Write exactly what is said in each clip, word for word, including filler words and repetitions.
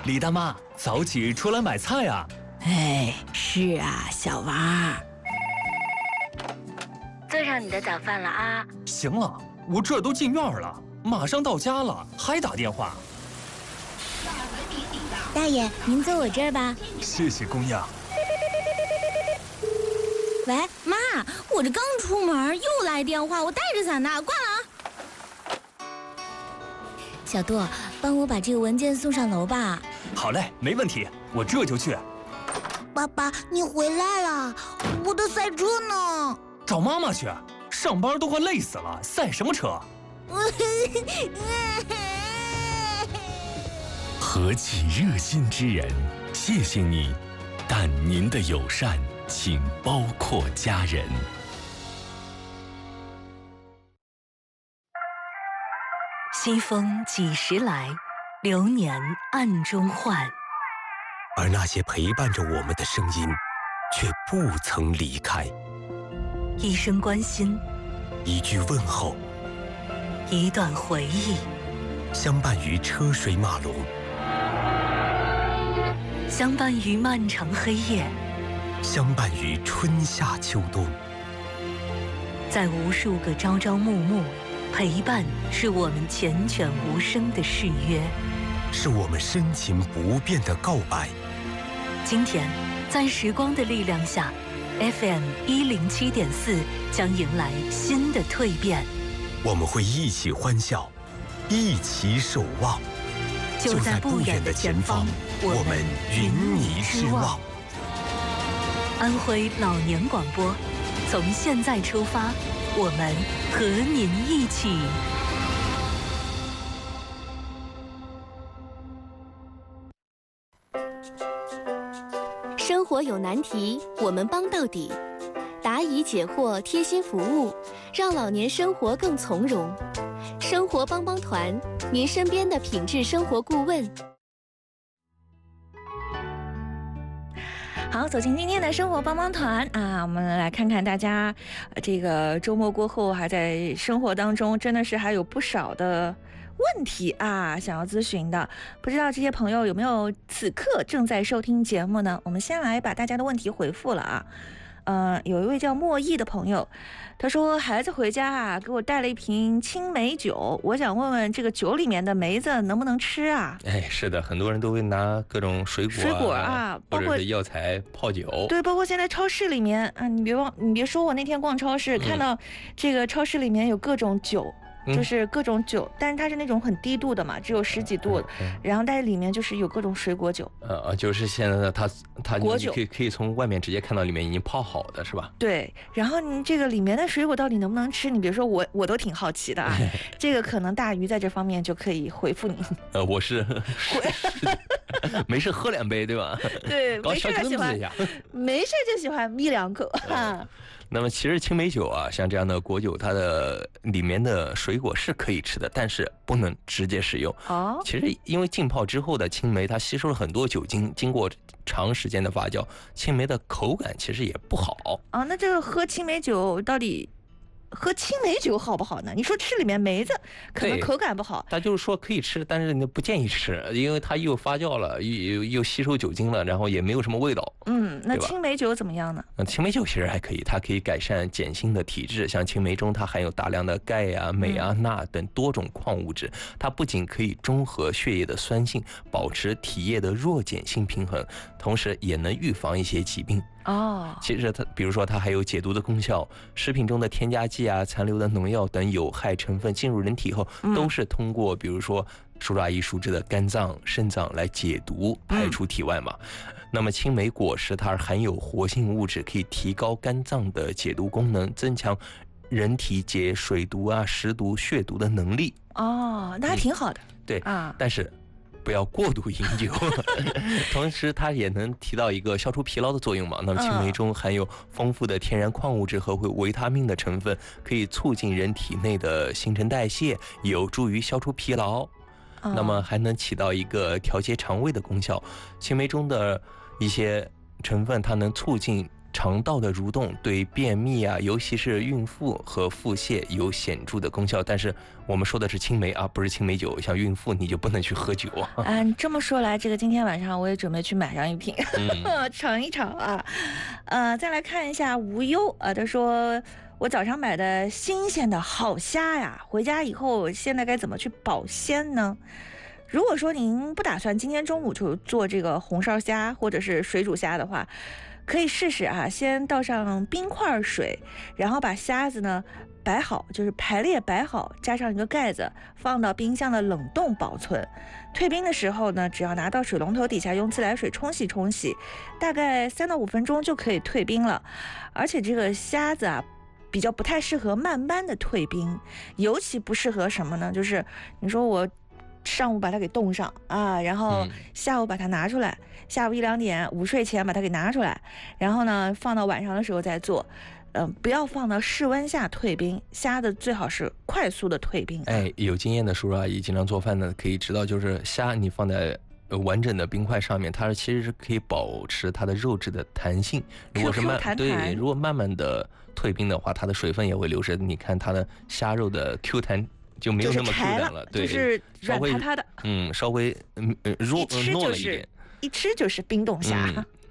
李大妈，早起出来买菜啊！ 哎，是啊，小娃。 做上你的早饭了啊！ 行了，我这都进院了，马上到家了，还打电话。 大爷，您坐我这儿吧。 谢谢姑娘。 喂，妈，我这刚出门又来电话，我带着伞呢，挂了啊。小杜，帮我把这个文件送上楼吧。 好嘞，没问题，我这就去。 爸爸，你回来了，我的赛车呢？ 找妈妈去，上班都快累死了，赛什么车？ 何其热心之人，谢谢你，但您的友善请包括家人。 西风几时来，流年暗中换。 而那些陪伴着我们的声音，却不曾离开。 一声关心， 一句问候， 一段回忆， 相伴于车水马龙， 相伴于漫长黑夜， 相伴于春夏秋冬。 在无数个朝朝暮暮，陪伴是我们缱绻无声的誓约， 是我们深情不变的告白。 今天，在时光的力量下 ，F M 一零七点四将迎来新的蜕变。 我们会一起欢笑，一起守望。 就在不远的前方， 我们云泥之望。 安徽老年广播，从现在出发，我们和您一起。 生活有难题，我们帮到底。答疑解惑，贴心服务，让老年生活更从容。生活帮帮团，您身边的品质生活顾问。 好，走进今天的生活帮帮团啊，我们来看看大家，这个周末过后还在生活当中，真的是还有不少的问题啊，想要咨询的，不知道这些朋友有没有此刻正在收听节目呢？我们先来把大家的问题回复了啊。呃，有一位叫莫毅的朋友，他说孩子回家啊，给我带了一瓶青梅酒，我想问问这个酒里面的梅子能不能吃啊？ 哎，是的，很多人都会拿各种水果、啊、 水果啊， 或者是药材泡酒。 对，包括现在超市里面啊，你别忘，你别说我那天逛超市、嗯、看到这个超市里面有各种酒。就是各种酒、嗯，但是它是那种很低度的嘛，只有十几度的、嗯嗯，然后但是里面就是有各种水果酒。 呃，就是现在的它它果酒可以可以从外面直接看到里面已经泡好的是吧？ 对，然后你这个里面的水果到底能不能吃？你比如说我我都挺好奇的啊，这个可能大鱼在这方面就可以回复你。 呃，我是没事喝两杯对吧？ 对， 搞小就喜欢，没事就喜欢眯两口哈。 嗯那么其实青梅酒啊，像这样的果酒，它的里面的水果是可以吃的，但是不能直接食用。 哦， 其实因为浸泡之后的青梅，它吸收了很多酒精，经过长时间的发酵，青梅的口感其实也不好。 啊，那这个喝青梅酒到底？喝青梅酒好不好呢？你说吃里面梅子，可能口感不好。 他就是说可以吃，但是你不建议吃，因为它又发酵了，又又吸收酒精了，然后也没有什么味道。 嗯，那青梅酒怎么样呢？ 那青梅酒其实还可以，它可以改善碱性的体质。像青梅中，它含有大量的钙啊、镁啊、钠等多种矿物质，它不仅可以中和血液的酸性，保持体液的弱碱性平衡，同时也能预防一些疾病。 哦， 其实它，比如说它还有解毒的功效，食品中的添加剂啊、残留的农药等有害成分进入人体后， 嗯、 都是通过比如说叔叔阿姨熟知的肝脏、肾脏来解毒排出体外嘛。嗯、那么青梅果实它含有活性物质，可以提高肝脏的解毒功能，增强人体解水毒啊、食毒、血毒的能力。 哦，那还挺好的。 嗯、对啊， 但是不要过度饮酒，同时它也能起到一个消除疲劳的作用嘛。那么青梅中含有丰富的天然矿物质和维他命的成分，可以促进人体内的新陈代谢，有助于消除疲劳。那么还能起到一个调节肠胃的功效。青梅中的一些成分，它能促进肠道的蠕动对便秘啊，尤其是孕妇和腹泻有显著的功效。但是我们说的是青梅啊，不是青梅酒。像孕妇你就不能去喝酒啊。 嗯，这么说来，这个今天晚上我也准备去买上一瓶，嗯、尝一尝啊。呃，再来看一下无忧啊，他说我早上买的新鲜的好虾呀，回家以后现在该怎么去保鲜呢？如果说您不打算今天中午就做这个红烧虾或者是水煮虾的话，可以试试啊，先倒上冰块水，然后把虾子呢摆好，就是排列摆好，加上一个盖子，放到冰箱的冷冻保存。退冰的时候呢，只要拿到水龙头底下用自来水冲洗冲洗，大概三到五分钟就可以退冰了。而且这个虾子啊，比较不太适合慢慢的退冰，尤其不适合什么呢？就是你说我上午把它给冻上啊，然后下午把它拿出来，嗯、下午一两点午睡前把它给拿出来，然后呢放到晚上的时候再做，嗯、呃，不要放到室温下退冰，虾的最好是快速的退冰。 哎，有经验的叔叔阿姨经常做饭呢，可以知道，就是虾你放在完整的冰块上面，它其实是可以保持它的肉质的弹性。如果是慢 Q Q 弹弹对，如果慢慢的退冰的话，它的水分也会流失。你看它的虾肉的 Q 弹。就没有那么 Q 弹了，对， 就是软塌塌的， 嗯，稍微嗯呃弱糯了一点， 一吃就是冰冻虾。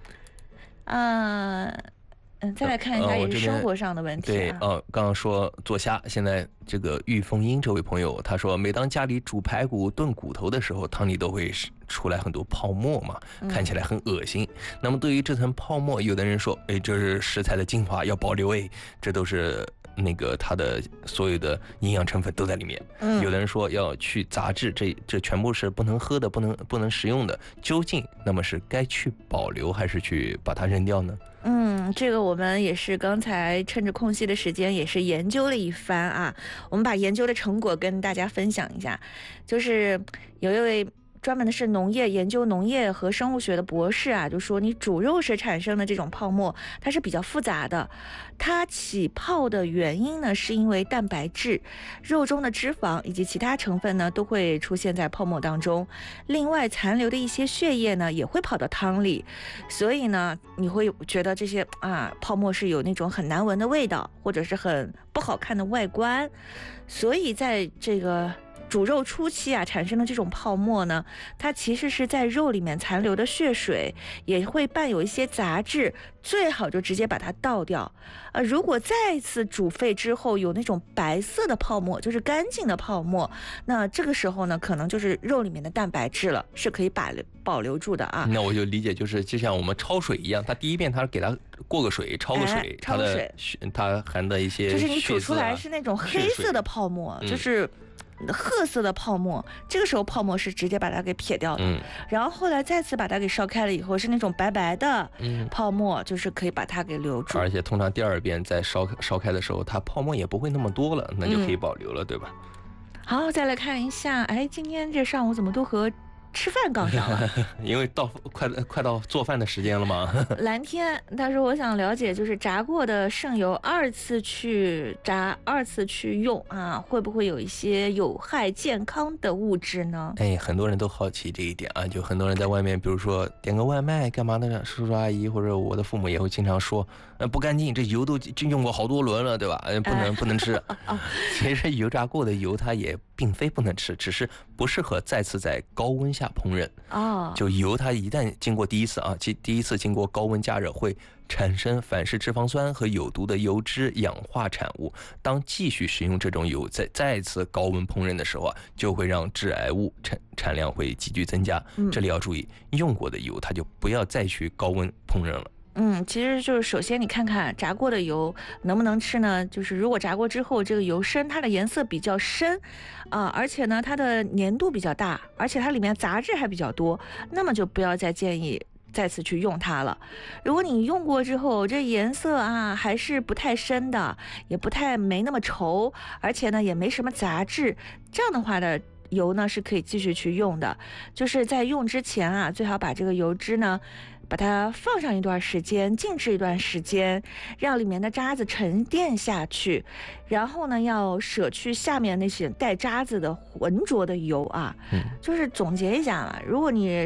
嗯，嗯，再来看一下也是生活上的问题、啊。 对，呃，刚刚说做虾，现在这个玉凤英这位朋友他说，每当家里煮排骨、炖骨头的时候，汤里都会出来很多泡沫嘛，看起来很恶心。嗯、那么对于这层泡沫，有的人说，哎，这是食材的精华，要保留，哎，这都是。那个它的所有的营养成分都在里面，嗯，有的人说要去杂质，这这全部是不能喝的，不能不能食用的。究竟那么是该去保留还是去把它扔掉呢？ 嗯，这个我们也是刚才趁着空隙的时间也是研究了一番啊，我们把研究的成果跟大家分享一下，就是有一位。专门的是农业研究农业和生物学的博士啊，就说你煮肉时产生的这种泡沫，它是比较复杂的。它起泡的原因呢，是因为蛋白质、肉中的脂肪以及其他成分呢，都会出现在泡沫当中。另外，残留的一些血液呢，也会跑到汤里，所以呢，你会觉得这些啊泡沫是有那种很难闻的味道，或者是很不好看的外观。所以在这个煮肉初期啊产生的这种泡沫呢，它其实是在肉里面残留的血水，也会伴有一些杂质，最好就直接把它倒掉。呃，如果再次煮沸之后有那种白色的泡沫，就是干净的泡沫，那这个时候呢，可能就是肉里面的蛋白质了，是可以把保留住的啊。 那我就理解就是就像我们焯水一样，它第一遍它是给它过个水，焯个水， 哎、焯个水， 它的它含的一些、啊、 就是你煮出来是那种黑色的泡沫，就是。褐色的泡沫，这个时候泡沫是直接把它给撇掉的，嗯、然后后来再次把它给烧开了以后，是那种白白的泡沫，嗯、就是可以把它给留住。 而且通常第二遍在烧烧开的时候，它泡沫也不会那么多了，那就可以保留了，嗯、对吧？ 好，再来看一下，哎，今天这上午怎么都和吃饭搞上了？ 因为到快快到做饭的时间了嘛。 蓝天他说我想了解，就是炸过的剩油二次去炸二次去用啊，会不会有一些有害健康的物质呢？ 哎，很多人都好奇这一点啊，就很多人在外面比如说点个外卖干嘛的，叔叔阿姨或者我的父母也会经常说呃不干净，这油都用过好多轮了，对吧？呃不能、哎、不能吃。其实油炸过的油它也并非不能吃，只是不适合再次在高温下烹饪。 哦， 就油它一旦经过第一次啊，第第一次经过高温加热，会产生反式脂肪酸和有毒的油脂氧化产物。当继续使用这种油，在再次高温烹饪的时候啊，就会让致癌物产产量会急剧增加。嗯、这里要注意，用过的油它就不要再去高温烹饪了。 嗯，其实就是首先你看看炸过的油能不能吃呢？就是如果炸过之后这个油深，它的颜色比较深，啊、呃，而且呢它的粘度比较大，而且它里面杂质还比较多，那么就不要再建议再次去用它了。如果你用过之后这颜色啊还是不太深的，也不太没那么稠，而且呢也没什么杂质，这样的话的油呢是可以继续去用的。就是在用之前啊，最好把这个油脂呢把它放上一段时间，静置一段时间，让里面的渣子沉淀下去，然后呢要舍去下面那些带渣子的浑浊的油啊。嗯，就是总结一下嘛，如果你是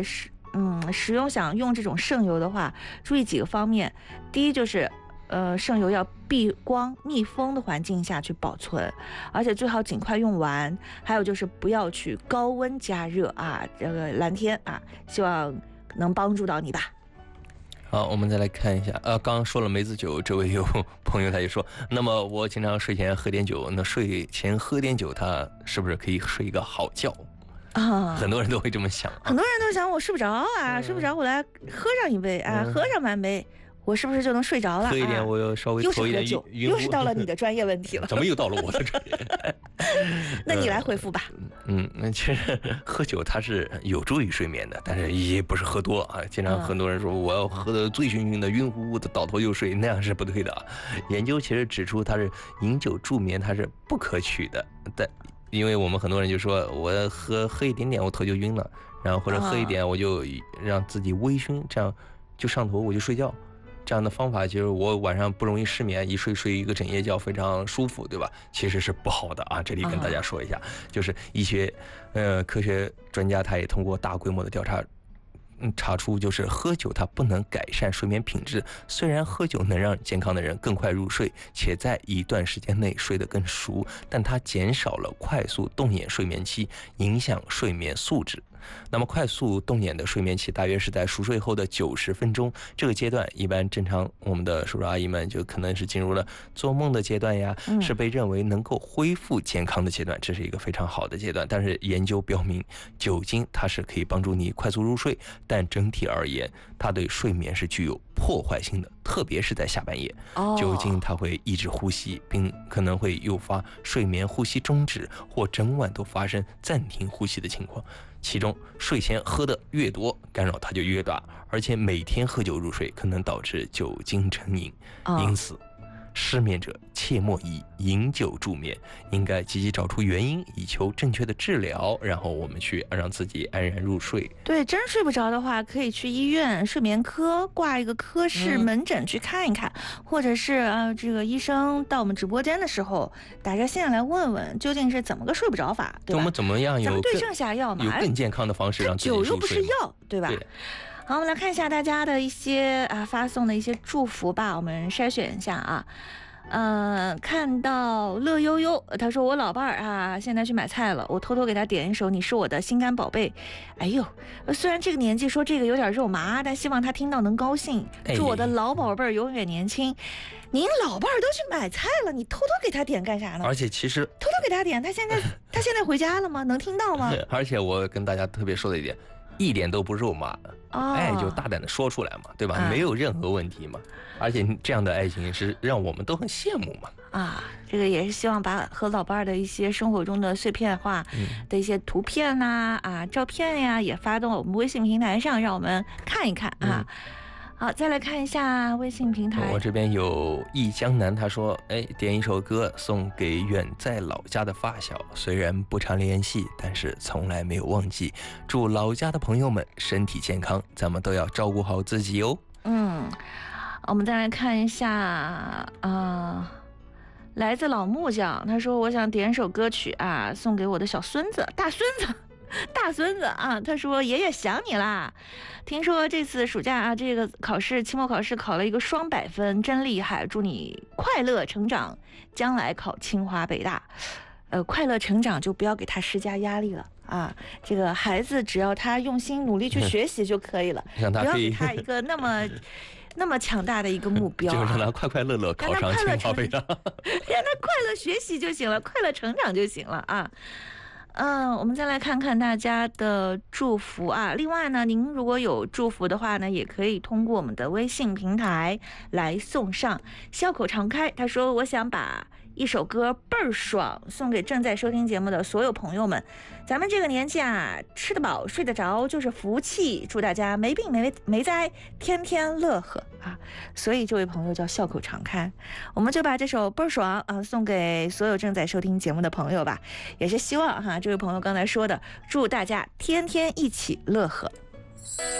嗯，使用想用这种剩油的话，注意几个方面。第一就是，呃，剩油要避光、密封的环境下去保存，而且最好尽快用完。还有就是不要去高温加热啊。这个蓝天啊，希望能帮助到你吧。 好，我们再来看一下，呃，刚刚说了梅子酒，这位有朋友他就说，那么我经常睡前喝点酒，那睡前喝点酒，他是不是可以睡一个好觉？啊，很多人都会这么想、啊， 很多人都想我睡不着啊，嗯、睡不着我来喝上一杯啊，嗯、喝上半杯。我是不是就能睡着了？ 喝一点，我又稍微头一点酒，又是到了你的专业问题了。 怎么又到了我的专业？ 那你来回复吧。 嗯，那其实喝酒它是有助于睡眠的，但是也不是喝多啊。经常很多人说我要喝得醉醺醺的、晕乎乎的，倒头就睡，那样是不对的啊。研究其实指出，它是饮酒助眠，它是不可取的。但因为我们很多人就说我喝喝一点点，我头就晕了，然后或者喝一点我就让自己微醺，这样就上头我就睡觉。这样的方法就是我晚上不容易失眠，一睡睡一个整夜觉非常舒服，对吧？其实是不好的啊，这里跟大家说一下，就是医学，呃，科学专家他也通过大规模的调查。嗯，查出就是喝酒它不能改善睡眠品质，虽然喝酒能让健康的人更快入睡，且在一段时间内睡得更熟，但它减少了快速动眼睡眠期，影响睡眠素质。那么快速动眼的睡眠期大约是在熟睡后的九十分钟，这个阶段一般正常我们的叔叔阿姨们就可能是进入了做梦的阶段呀，嗯、是被认为能够恢复健康的阶段，这是一个非常好的阶段。但是研究表明，酒精它是可以帮助你快速入睡，但整体而言，它对睡眠是具有破坏性的，特别是在下半夜。哦、酒精它会抑制呼吸，并可能会诱发睡眠呼吸终止或整晚都发生暂停呼吸的情况。其中睡前喝的越多，干扰它就越大，而且每天喝酒入睡可能导致酒精成瘾。哦、因此失眠者切莫以饮酒助眠，应该积极找出原因，以求正确的治疗，然后我们去让自己安然入睡。 对，真睡不着的话，可以去医院睡眠科挂一个科室门诊去看一看，嗯、或者是呃，这个医生到我们直播间的时候打热线来问问，究竟是怎么个睡不着法，对吧？ 我们怎么样有咱们对症下药嘛， 有更健康的方式让自己入睡。 酒又不是药，对吧？ 对。 好，我们来看一下大家的一些啊发送的一些祝福吧，我们筛选一下啊。呃，看到乐悠悠，他说我老伴儿啊，现在去买菜了，我偷偷给他点一首《你是我的心肝宝贝》。哎呦，虽然这个年纪说这个有点肉麻，但希望他听到能高兴。祝我的老宝贝儿永远年轻。您老伴儿都去买菜了，你偷偷给他点干啥呢？ 而且其实偷偷给他点，他现在他现在回家了吗？能听到吗？ 而且我跟大家特别说的一点，一点都不肉麻，哦、爱就大胆的说出来嘛，对吧？啊、没有任何问题嘛。而且这样的爱情是让我们都很羡慕嘛。 啊，这个也是希望把和老伴儿的一些生活中的碎片化的一些图片呐、啊、啊照片呀，也发到我们微信平台上，让我们看一看啊。嗯、好，再来看一下微信平台。 我这边有忆江南，他说：“哎，点一首歌送给远在老家的发小，虽然不常联系，但是从来没有忘记。祝老家的朋友们身体健康，咱们都要照顾好自己哦。”嗯。 我们再来看一下啊、呃，来自老木匠，他说我想点首歌曲啊，送给我的小孙子、大孙子、大孙子啊。他说爷爷想你啦，听说这次暑假啊，这个考试期末考试考了一个双百分，真厉害，祝你快乐成长，将来考清华北大。呃，快乐成长就不要给他施加压力了啊！这个孩子只要他用心努力去学习就可以了， 让他不要给他一个那么那么强大的一个目标、啊， 就让他快快乐乐考上清华北大， 让他快乐学习就行了，快乐成长就行了啊！嗯、呃，我们再来看看大家的祝福啊。另外呢，您如果有祝福的话呢，也可以通过我们的微信平台来送上。笑口常开，他说我想把一首歌倍儿爽送给正在收听节目的所有朋友们。咱们这个年纪啊，吃得饱睡得着就是福气，祝大家没病没没灾，天天乐呵啊！所以这位朋友叫笑口常开，我们就把这首倍儿爽啊送给所有正在收听节目的朋友吧，也是希望哈，这位朋友刚才说的，祝大家天天一起乐呵。